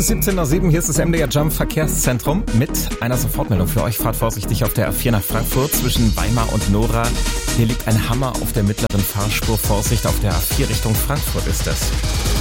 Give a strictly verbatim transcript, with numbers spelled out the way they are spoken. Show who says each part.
Speaker 1: ist siebzehn Uhr sieben, hier ist das M D R Jump Verkehrszentrum mit einer Sofortmeldung für euch. Fahrt vorsichtig auf der A vier nach Frankfurt zwischen Weimar und Nora. Hier liegt ein Hammer auf der mittleren Fahrspur. Vorsicht, auf der A vier Richtung Frankfurt ist es.